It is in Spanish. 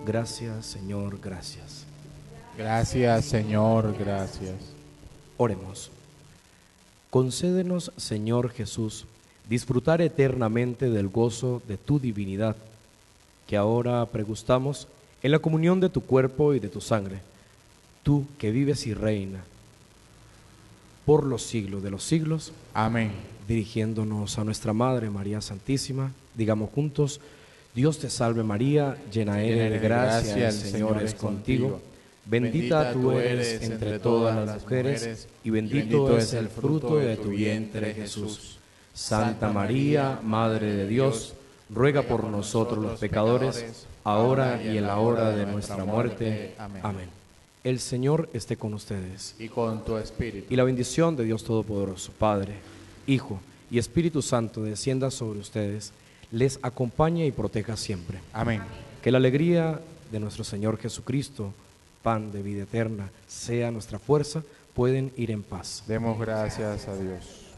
Gracias, Señor, gracias. Gracias, Señor, gracias. Oremos. Concédenos, Señor Jesús, disfrutar eternamente del gozo de tu divinidad, que ahora pregustamos en la comunión de tu cuerpo y de tu sangre, tú que vives y reinas por los siglos de los siglos. Amén. Dirigiéndonos a nuestra Madre María Santísima, digamos juntos: Dios te salve María, llena eres de gracia, el Señor es contigo. Bendita tú eres entre todas las mujeres, y bendito es el fruto de tu vientre, Jesús. Santa María, Madre de Dios, ruega por nosotros los pecadores, ahora y en la hora de nuestra muerte. Amén. El Señor esté con ustedes. Y con tu espíritu. Y la bendición de Dios Todopoderoso, Padre, Hijo y Espíritu Santo descienda sobre ustedes, les acompañe y proteja siempre. Amén. Que la alegría de nuestro Señor Jesucristo, pan de vida eterna, sea nuestra fuerza. Pueden ir en paz. Demos gracias a Dios.